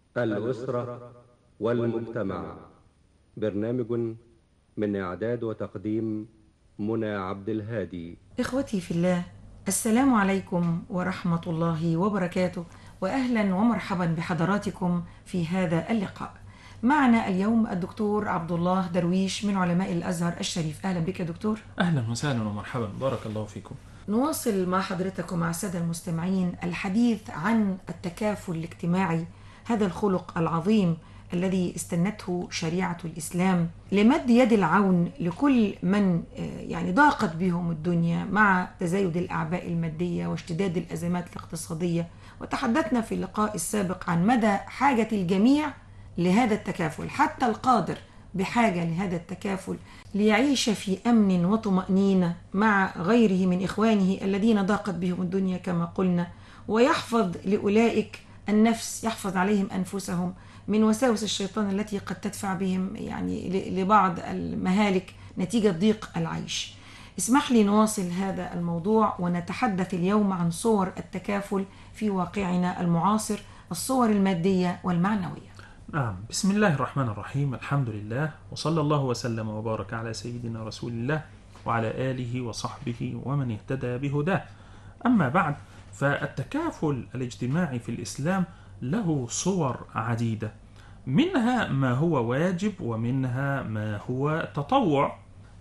الأسرة والمجتمع. برنامج من إعداد وتقديم منى عبد الهادي. إخوتي في الله، السلام عليكم ورحمة الله وبركاته، وأهلا ومرحبا بحضراتكم في هذا اللقاء. معنا اليوم الدكتور عبد الله درويش من علماء الأزهر الشريف. أهلا بك يا دكتور. أهلا وسهلا ومرحبا، بارك الله فيكم. نواصل مع حضرتك ومع السادة المستمعين الحديث عن التكافل الاجتماعي، هذا الخلق العظيم الذي استنته شريعة الإسلام لمد يد العون لكل من ضاقت بهم الدنيا مع تزايد الأعباء المادية واشتداد الأزمات الاقتصادية. وتحدثنا في اللقاء السابق عن مدى حاجة الجميع لهذا التكافل، حتى القادر بحاجة لهذا التكافل ليعيش في أمن وطمأنينة مع غيره من إخوانه الذين ضاقت بهم الدنيا كما قلنا، ويحفظ لأولئك النفس، يحفظ عليهم أنفسهم من وساوس الشيطان التي قد تدفع بهم لبعض المهالك نتيجة ضيق العيش. اسمح لي نواصل هذا الموضوع ونتحدث اليوم عن صور التكافل في واقعنا المعاصر، الصور المادية والمعنوية. نعم، بسم الله الرحمن الرحيم، الحمد لله، وصلى الله وسلم وبارك على سيدنا رسول الله وعلى آله وصحبه ومن اهتدى بهداه. أما بعد، فالتكافل الاجتماعي في الإسلام له صور عديدة، منها ما هو واجب ومنها ما هو تطوع.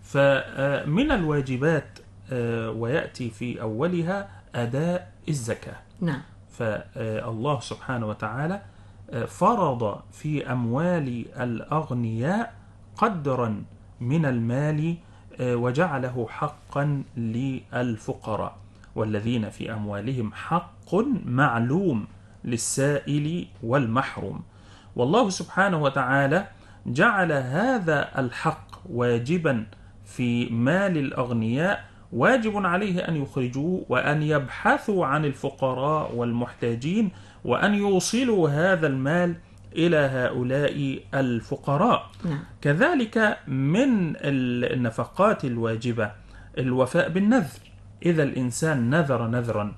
فمن الواجبات ويأتي في أولها أداء الزكاة. نعم. فالله سبحانه وتعالى فرض في أموال الأغنياء قدرا من المال وجعله حقا للفقراء، والذين في أموالهم حق معلوم للسائل والمحروم. والله سبحانه وتعالى جعل هذا الحق واجبا في مال الأغنياء، واجب عليه أن يخرجوه وأن يبحثوا عن الفقراء والمحتاجين وأن يوصلوا هذا المال إلى هؤلاء الفقراء. كذلك من النفقات الواجبة الوفاء بالنذر. إذا الإنسان نذر نذرا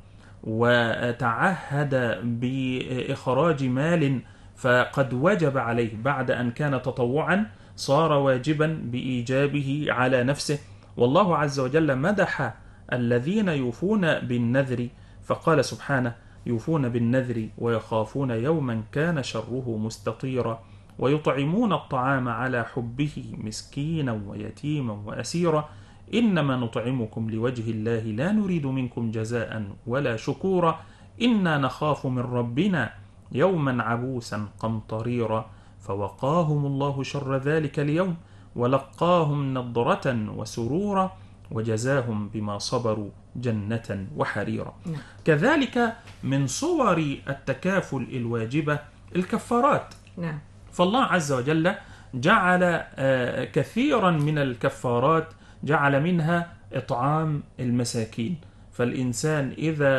وتعهد بإخراج مال فقد وجب عليه بعد أن كان تطوعا، صار واجبا بإيجابه على نفسه. والله عز وجل مدح الذين يوفون بالنذر فقال سبحانه: يوفون بالنذر ويخافون يوما كان شره مستطيرا ويطعمون الطعام على حبه مسكينا ويتيما وأسيرا إنما نطعمكم لوجه الله لا نريد منكم جزاء ولا شكورا إنا نخاف من ربنا يوما عبوسا قمطريرا فوقاهم الله شر ذلك اليوم ولقاهم نضرة وسرورا وجزاهم بما صبروا جنة وحريرا. كذلك من صور التكافل الواجبة الكفارات. فالله عز وجل جعل كثيرا من الكفارات، جعل منها إطعام المساكين. فالإنسان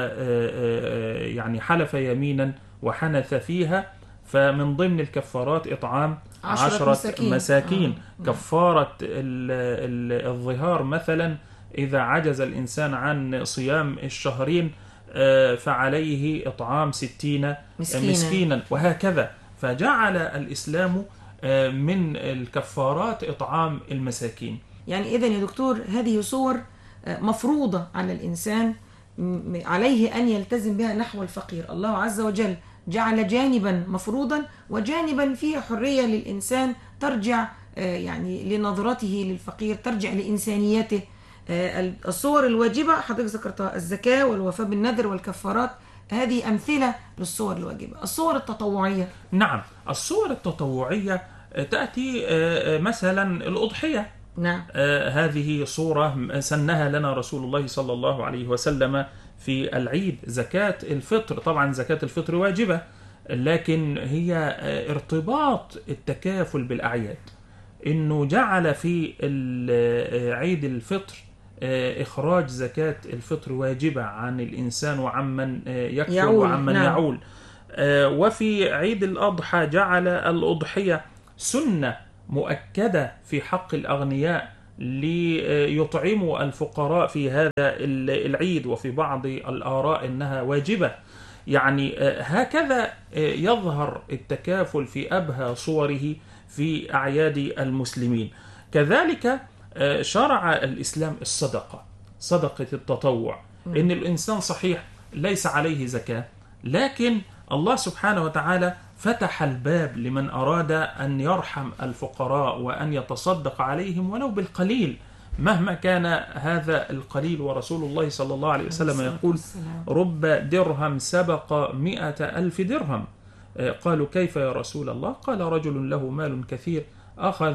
إذا حلف يمينا وحنث فيها، فمن ضمن الكفارات إطعام 10 مساكين. كفارة الظهار مثلا، إذا عجز الإنسان عن صيام الشهرين فعليه إطعام 60 مسكينا وهكذا. فجعل الإسلام من الكفارات إطعام المساكين. إذن يا دكتور، هذه صور مفروضة على الإنسان، عليه أن يلتزم بها نحو الفقير. الله عز وجل جعل جانبا مفروضا وجانبا فيه حرية للإنسان ترجع لنظرته للفقير، ترجع لإنسانيته. الصور الواجبة حضرتك ذكرتها، الزكاة والوفاء بالنذر والكفارات، هذه أمثلة للصور الواجبة. الصور التطوعية. نعم، الصور التطوعية تأتي مثلا الأضحية. نعم. هذه صورة سنها لنا رسول الله صلى الله عليه وسلم في العيد. زكاة الفطر، طبعا زكاة الفطر واجبة، لكن هي ارتباط التكافل بالأعياد، إنه جعل في عيد الفطر إخراج زكاة الفطر واجبة عن الإنسان وعمن يكفر وعمن يعول. وفي عيد الأضحى جعل الأضحية سنة مؤكدة في حق الأغنياء ليطعموا الفقراء في هذا العيد، وفي بعض الآراء إنها واجبة. يعني هكذا يظهر التكافل في أبهى صوره في أعياد المسلمين. كذلك شرع الإسلام الصدقة، صدقة التطوع. إن الإنسان صحيح ليس عليه زكاة، لكن الله سبحانه وتعالى فتح الباب لمن أراد أن يرحم الفقراء وأن يتصدق عليهم ولو بالقليل مهما كان هذا القليل. ورسول الله صلى الله عليه وسلم يقول: رب درهم سبق 100,000 درهم. قالوا: كيف يا رسول الله؟ قال: رجل له مال كثير أخذ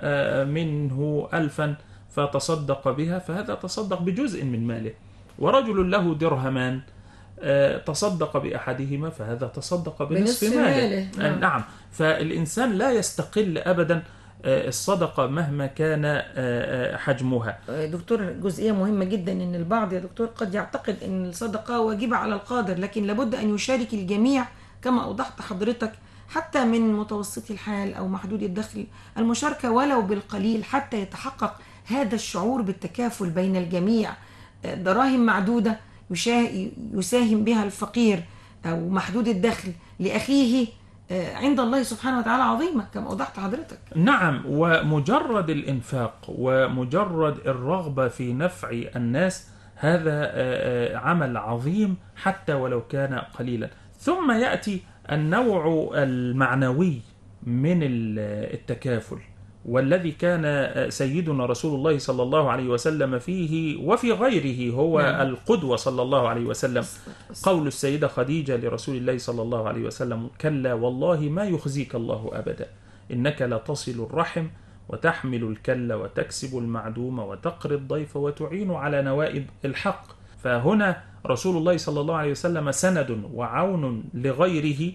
منه 1000 فتصدق بها، فهذا تصدق بجزء من ماله. ورجل له درهمان تصدق بأحدهما، فهذا تصدق بنصف ماله. نعم. فالإنسان لا يستقل أبدا الصدقة مهما كان حجمها. دكتور، جزئية مهمة جدا، إن البعض يا دكتور قد يعتقد أن الصدقة واجبة على القادر، لكن لابد أن يشارك الجميع كما أوضحت حضرتك، حتى من متوسطي الحال أو محدود الدخل، المشاركة ولو بالقليل حتى يتحقق هذا الشعور بالتكافل بين الجميع. دراهم معدودة يساهم بها الفقير أو محدود الدخل لأخيه عند الله سبحانه وتعالى عظيمة كما أوضحت حضرتك. نعم، ومجرد الإنفاق ومجرد الرغبة في نفع الناس هذا عمل عظيم حتى ولو كان قليلا. ثم يأتي النوع المعنوي من التكافل، والذي كان سيدنا رسول الله صلى الله عليه وسلم فيه وفي غيره هو القدوة صلى الله عليه وسلم. قول السيدة خديجة لرسول الله صلى الله عليه وسلم: كلا والله ما يخزيك الله أبدا، إنك لتصل الرحم وتحمل الكل وتكسب المعدوم وتقري الضيف وتعين على نوائب الحق. فهنا رسول الله صلى الله عليه وسلم سند وعون لغيره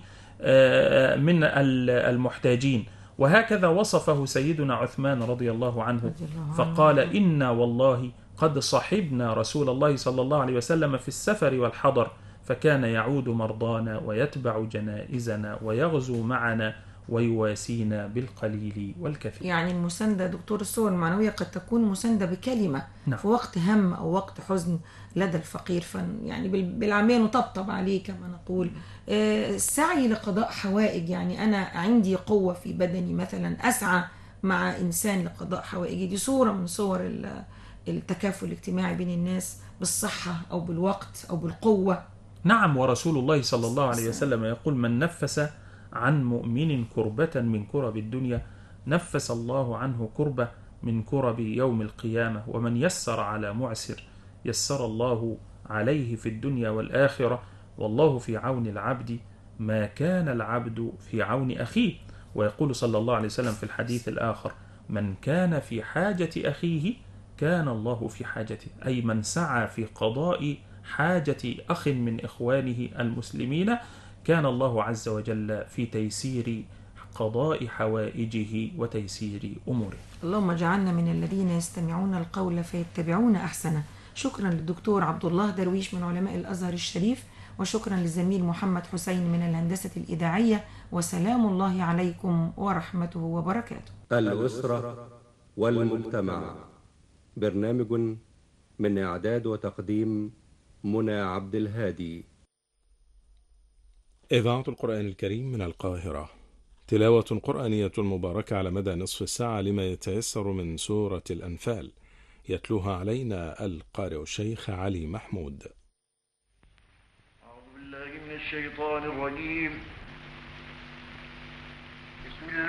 من المحتاجين. وهكذا وصفه سيدنا عثمان رضي الله عنه فقال: إنا والله قد صحبنا رسول الله صلى الله عليه وسلم في السفر والحضر، فكان يعود مرضانا ويتبع جنائزنا ويغزو معنا ويواسينا بالقليل والكثير. يعني المساندة دكتور، الصور المعنوية قد تكون مساندة بكلمة في وقت هم أو وقت حزن لدى الفقير، يعني بالعامية نطبطب عليه كما نقول. السعي لقضاء حوائج، يعني أنا عندي قوة في بدني مثلا أسعى مع إنسان لقضاء حوائجي، دي صورة من صور التكافل الاجتماعي بين الناس بالصحة أو بالوقت أو بالقوة. نعم، ورسول الله صلى الله عليه وسلم يقول: من نفس عن مؤمن كربة من كرب الدنيا نفس الله عنه كربة من كرب يوم القيامة، ومن يسر على معسر يسر الله عليه في الدنيا والآخرة، والله في عون العبد ما كان العبد في عون أخيه. ويقول صلى الله عليه وسلم في الحديث الآخر: من كان في حاجة أخيه كان الله في حاجته، أي من سعى في قضاء حاجة أخ من إخوانه المسلمين كان الله عز وجل في تيسير قضاء حوائجه وتيسير أموره. اللهم اجعلنا من الذين يستمعون القول فيتبعون أحسنه. شكرا للدكتور عبد الله درويش من علماء الأزهر الشريف، وشكرا للزميل محمد حسين من الهندسة الإذاعية، وسلام الله عليكم ورحمته وبركاته. الأسرة والمجتمع، برنامج من إعداد وتقديم منى عبد الهادي. إذاعة القرآن الكريم من القاهرة، تلاوة قرآنية مباركة على مدى نصف الساعة لما يتيسر من سورة الأنفال، يتلوها علينا القارئ الشيخ علي محمود. أعوذ بالله من الشيطان الرجيم.